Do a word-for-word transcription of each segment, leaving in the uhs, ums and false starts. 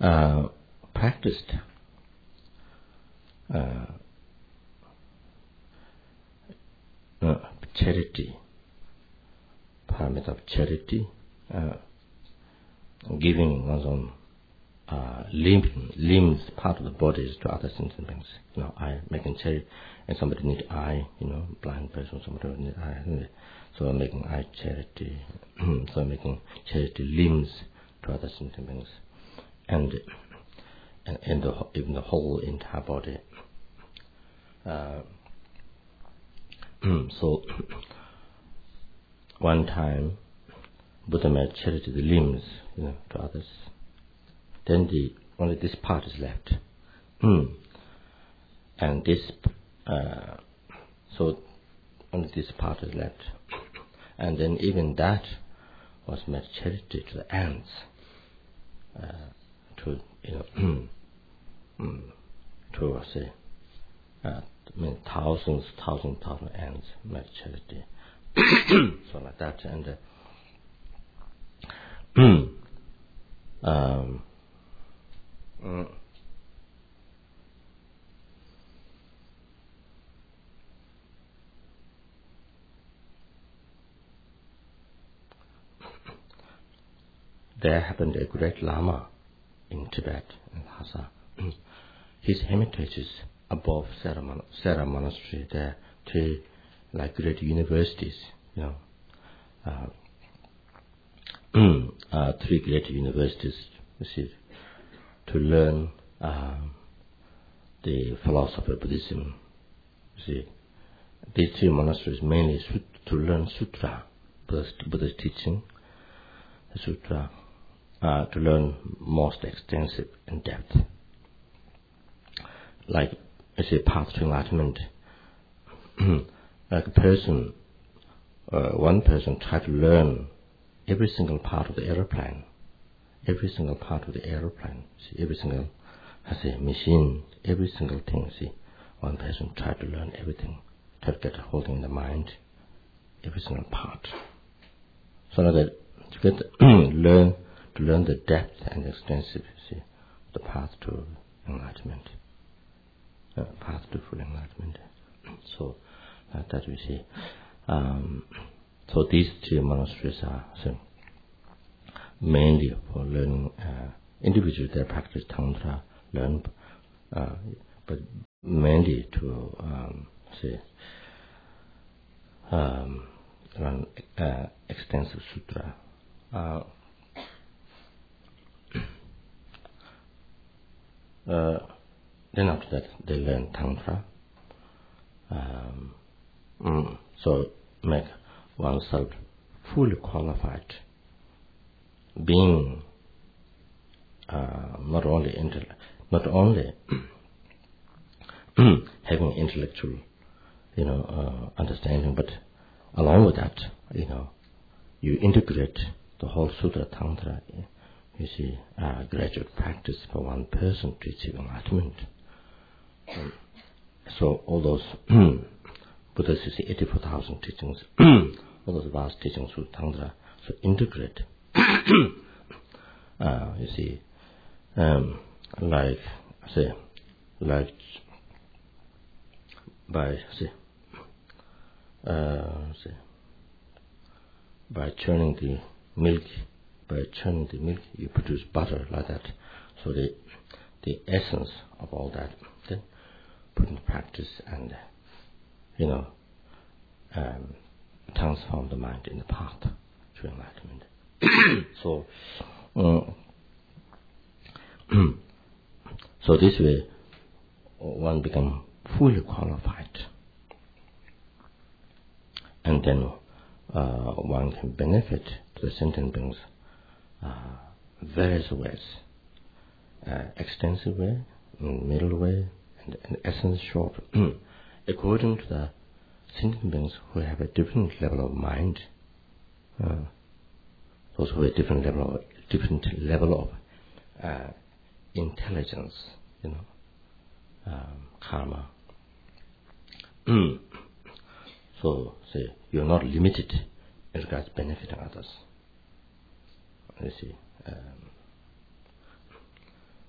uh, practiced uh, uh, charity, paramita of charity, uh, giving one's own uh, limb, limbs, part of the bodies to other sentient beings. You know, eye, making charity, and somebody need eye, you know, blind person, somebody need eye, so I'm making eye charity, so I'm making charity limbs to other sentient beings, and and, and the, even the whole entire body. Uh, so one time, Buddha made charity the limbs, you know, to others. Then the only this part is left, and this uh, so only this part is left, and then even that was made charity to the ants, uh, to you know, to say, uh, I mean thousands, thousands, thousands of ants made charity, so like that, and uh, um. Mm. There happened a great Lama in Tibet, in Lhasa. His hermitage is above Sera, Mon- Sera Monastery. There, three like great universities, you know, uh, uh, three great universities, you see, to learn uh, the philosophy of Buddhism. You see, these three monasteries mainly to learn sutra, Buddhist, Buddhist teaching, the sutra, uh, to learn most extensive in depth. Like, I say, path to enlightenment. Like a person, uh, one person tried to learn every single part of the aeroplane, every single part of the aeroplane, see, every single, I say, machine, every single thing, see, one person tried to learn everything, tried to get a hold in the mind, every single part. So that to get learn to learn the depth and extensive, see, the path to enlightenment, uh, path to full enlightenment. So uh, that we see. Um, so these three monasteries are so mainly for learning. Uh, individually, they practice tantra, learn, uh, but mainly to um, say um, learn uh, extensive sutra. Uh, uh, then after that, they learn tantra. Um, mm, so make oneself fully qualified, being uh, not only intell- not only having intellectual, you know, uh, understanding, but along with that, you know, you integrate the whole Sutra Tantra. You see, uh, graduate practice for one person to achieve enlightenment. Um, so all those Buddha's eighty-four thousand teachings, all those vast teachings of Tantra, so integrate. uh, you see, um, like say, like by say, uh, say, by churning the milk, by churning the milk, you produce butter like that. So the the essence of all that, then put into practice and, you know, um, transform the mind in the path to enlightenment. so, um, so this way, one become fully qualified, and then uh, one can benefit to the sentient beings uh, various ways, uh, extensive way, middle way, and, and essence short, according to the sentient beings who have a different level of mind, uh, those who have a different level of, different level of uh, intelligence, you know, um, karma. So, say, you're not limited in regards to benefiting others. You see, um,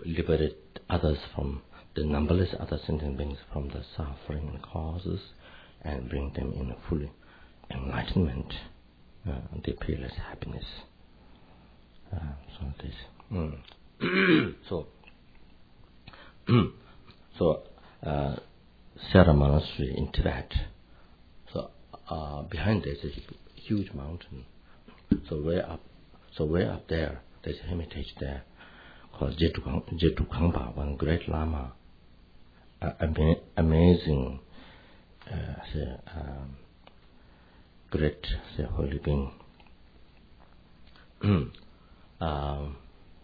liberate others from the numberless other sentient beings from the suffering causes and bring them in a full enlightenment, uh, the peerless happiness. Uh, so this. Mm. so, so uh, Sierra Monastery in Tibet. So uh, behind there's a huge mountain. So way up, so way up there, there's a hermitage there called Jetu Kangpa, one great Lama, uh, ama- amazing, uh, say, um, great, say, holy being. um,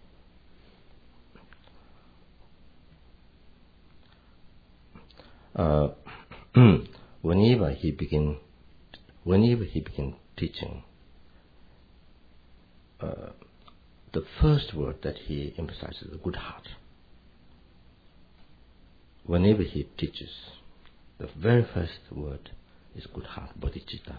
uh, whenever he begin, whenever he begin teaching, uh, the first word that he emphasizes is good heart. Whenever he teaches, the very first word is good heart, bodhicitta.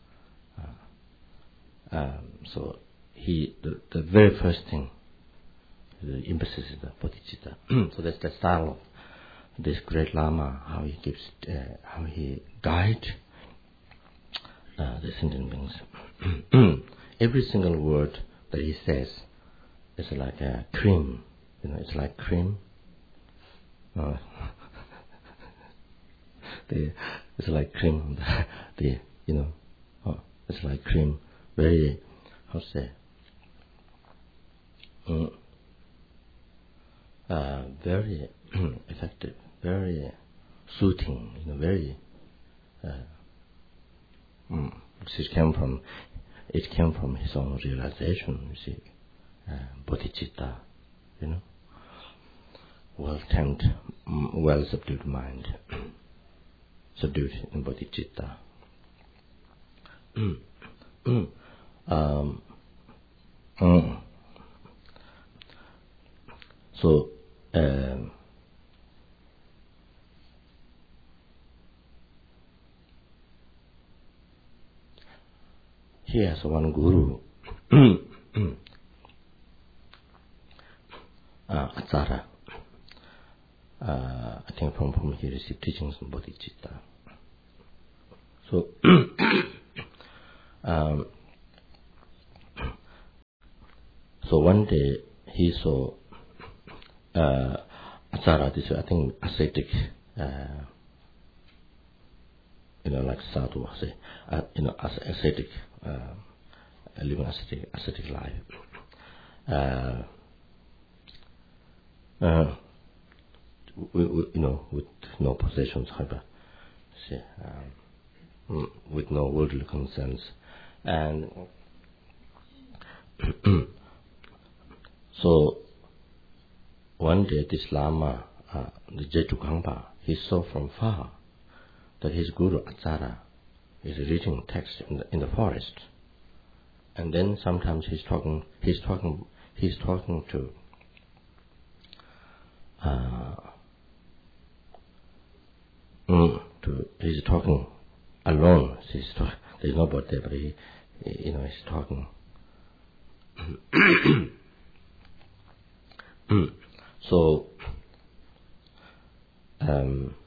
Uh, um, so he, the, the very first thing, the emphasis is the bodhicitta. So that's the style of this great Lama, how he gives, uh, how he guides uh, the sentient beings. Every single word that he says is like a cream, you know, it's like cream. Uh, the, it's like cream, the, the you know, oh, it's like cream, very, how to say, um, uh, very effective, very soothing, you know, very, uh, mm, it came from, it came from his own realization, you see, uh, bodhicitta, you know, well-tamed, well-subdued mind, subdued in bodhicitta. um, mm. So, um, he has one guru, uh, Atsara. Uh, I think from whom he received teachings on bodhicitta. So, um, so one day he saw uh, Atsara, this I think ascetic, uh, you know, like sadhu, say, uh, you know, as ascetic, uh, living ascetic, ascetic life. Uh, uh, we, we, you know, with no possessions, however, say, um, with no worldly concerns, and so one day this Lama, uh, the Jetu Kangpa, he saw from far that his guru Atsara is reading text in the, in the forest, and then sometimes he's talking, he's talking, he's talking to. Uh, mm, to he's talking alone. He's talk, there's nobody there, but he, he, you know, he's talking. So, um,